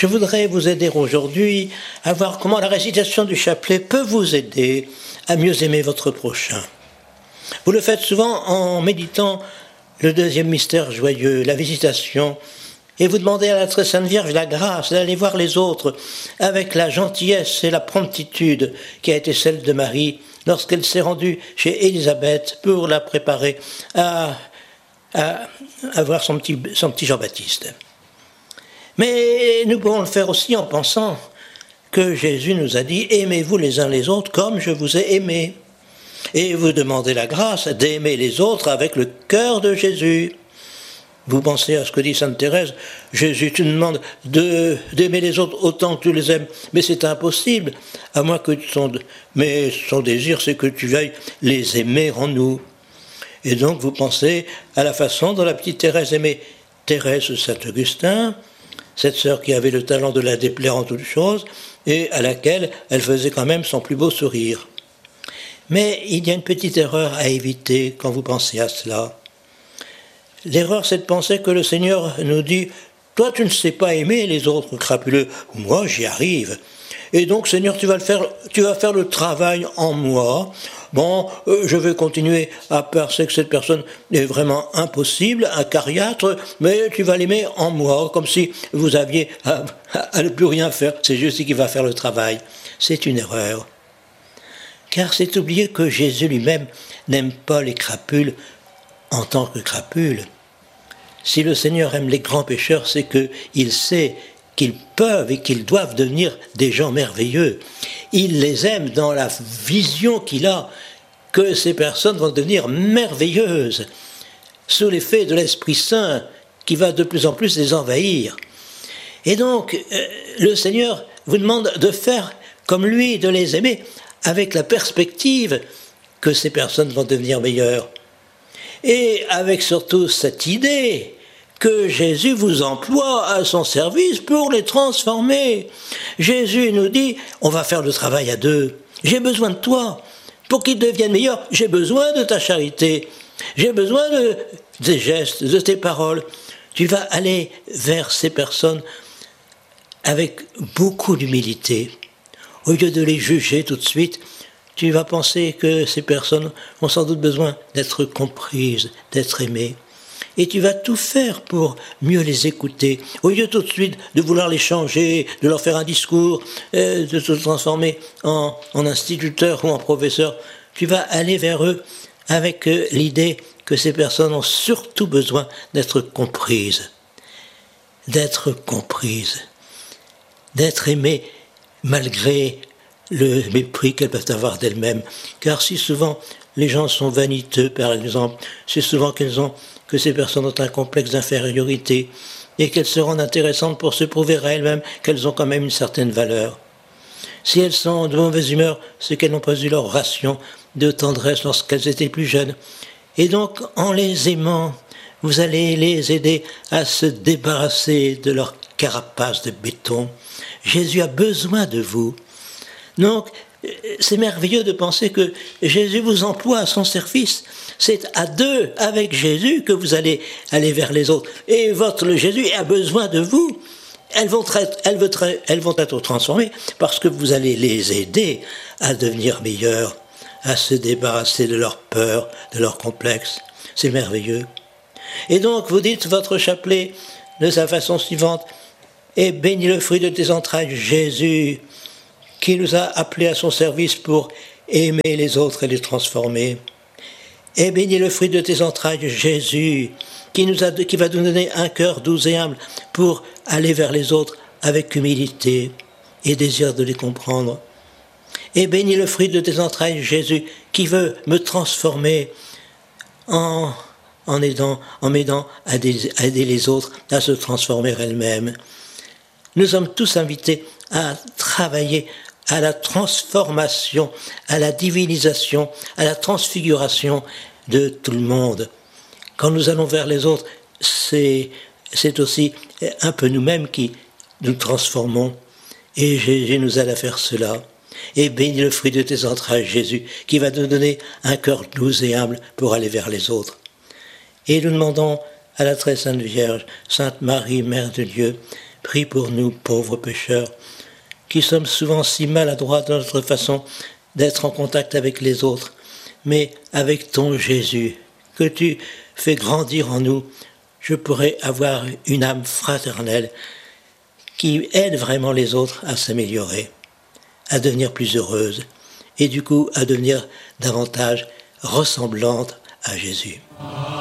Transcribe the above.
Je voudrais vous aider aujourd'hui à voir comment la récitation du chapelet peut vous aider à mieux aimer votre prochain. Vous le faites souvent en méditant le deuxième mystère joyeux, la visitation, et vous demandez à la très sainte Vierge la grâce d'aller voir les autres avec la gentillesse et la promptitude qui a été celle de Marie lorsqu'elle s'est rendue chez Élisabeth pour la préparer à voir son petit Jean-Baptiste. Mais nous pouvons le faire aussi en pensant que Jésus nous a dit « Aimez-vous les uns les autres comme je vous ai aimés ». Et vous demandez la grâce d'aimer les autres avec le cœur de Jésus. Vous pensez à ce que dit Sainte Thérèse, Jésus, tu nous demandes d'aimer les autres autant que tu les aimes, mais c'est impossible, à moins que son désir, c'est que tu veuilles les aimer en nous. Et donc vous pensez à la façon dont la petite Thérèse aimait Thérèse Saint-Augustin, cette sœur qui avait le talent de la déplaire en toutes choses, et à laquelle elle faisait quand même son plus beau sourire. Mais il y a une petite erreur à éviter quand vous pensez à cela. L'erreur, c'est de penser que le Seigneur nous dit « Toi, tu ne sais pas aimer les autres crapuleux, moi, j'y arrive. Et donc, Seigneur, tu vas faire le travail en moi. Bon, je vais continuer à penser que cette personne est vraiment impossible, acariâtre, mais tu vas l'aimer en moi, comme si vous aviez à ne plus rien faire. C'est Jésus qui va faire le travail. » C'est une erreur. Car c'est oublier que Jésus lui-même n'aime pas les crapules en tant que crapules. Si le Seigneur aime les grands pécheurs, c'est qu'il sait qu'ils peuvent et qu'ils doivent devenir des gens merveilleux. Il les aime dans la vision qu'il a que ces personnes vont devenir merveilleuses, sous l'effet de l'Esprit Saint qui va de plus en plus les envahir. Et donc, le Seigneur vous demande de faire comme lui, de les aimer, avec la perspective que ces personnes vont devenir meilleures. Et avec surtout cette idée que Jésus vous emploie à son service pour les transformer. Jésus nous dit, on va faire le travail à deux. J'ai besoin de toi. Pour qu'ils deviennent meilleurs, j'ai besoin de ta charité. J'ai besoin de tes gestes, de tes paroles. Tu vas aller vers ces personnes avec beaucoup d'humilité. Au lieu de les juger tout de suite, tu vas penser que ces personnes ont sans doute besoin d'être comprises, d'être aimées. Et tu vas tout faire pour mieux les écouter. Au lieu tout de suite de vouloir les changer, de leur faire un discours, de te transformer en instituteur ou en professeur, tu vas aller vers eux avec l'idée que ces personnes ont surtout besoin d'être comprises. D'être aimées malgré le mépris qu'elles peuvent avoir d'elles-mêmes. Car si souvent les gens sont vaniteux, par exemple, c'est souvent que ces personnes ont un complexe d'infériorité et qu'elles se rendent intéressantes pour se prouver à elles-mêmes qu'elles ont quand même une certaine valeur. Si elles sont de mauvaise humeur, c'est qu'elles n'ont pas eu leur ration de tendresse lorsqu'elles étaient plus jeunes. Et donc, en les aimant, vous allez les aider à se débarrasser de leur carapace de béton. Jésus a besoin de vous. Donc, c'est merveilleux de penser que Jésus vous emploie à son service. C'est à deux, avec Jésus, que vous allez aller vers les autres. Et votre Jésus a besoin de vous. Elles vont être transformées parce que vous allez les aider à devenir meilleures, à se débarrasser de leur peur, de leur complexe. C'est merveilleux. Et donc, vous dites votre chapelet de sa façon suivante. Et bénis le fruit de tes entrailles, Jésus, qui nous a appelés à son service pour aimer les autres et les transformer. Et bénis le fruit de tes entrailles, Jésus, qui va nous donner un cœur doux et humble pour aller vers les autres avec humilité et désir de les comprendre. Et bénis le fruit de tes entrailles, Jésus, qui veut me transformer en m'aidant à aider les autres à se transformer elles-mêmes. Nous sommes tous invités à travailler à la transformation, à la divinisation, à la transfiguration de tout le monde. Quand nous allons vers les autres, c'est aussi un peu nous-mêmes qui nous transformons. Et Jésus nous aide à faire cela. Et bénis le fruit de tes entrailles, Jésus, qui va nous donner un cœur doux et humble pour aller vers les autres. Et nous demandons à la très sainte Vierge, Sainte Marie, Mère de Dieu, prie pour nous, pauvres pécheurs, qui sommes souvent si maladroits dans notre façon d'être en contact avec les autres, mais avec ton Jésus, que tu fais grandir en nous, je pourrais avoir une âme fraternelle qui aide vraiment les autres à s'améliorer, à devenir plus heureuses, et du coup à devenir davantage ressemblante à Jésus.